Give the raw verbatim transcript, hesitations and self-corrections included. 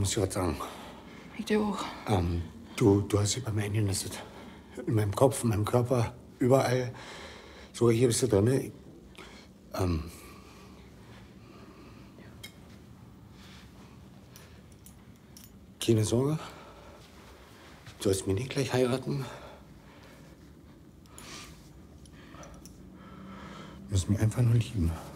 muss ich was sagen. Ich dir auch. Ähm, du, du hast sie bei mir eingenistet. In meinem Kopf, in meinem Körper, überall. So, hier bist du drin. Ne? Ähm. Keine Sorge. Du sollst mich nicht gleich heiraten. Du musst mich einfach nur lieben.